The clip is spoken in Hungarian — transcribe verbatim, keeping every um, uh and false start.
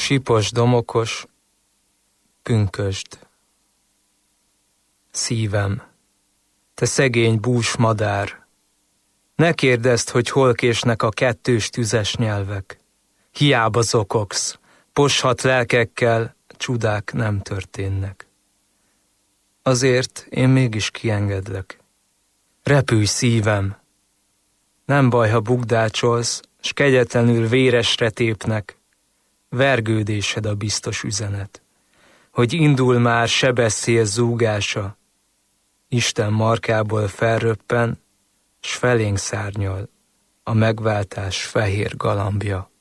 Sipos, domokos, pünkösd. Szívem, te szegény bús madár, ne kérdezd, hogy hol késnek a kettős tüzes nyelvek. Hiába zokogsz, poshat lelkekkel, csodák nem történnek. Azért én mégis kiengedlek. Repülj, szívem! Nem baj, ha bukdácsolsz, s kegyetlenül véresre tépnek. Vergődésed a biztos üzenet, hogy indul már sebeszél zúgása. Isten markából felröppen, s felénk szárnyal a megváltás fehér galambja.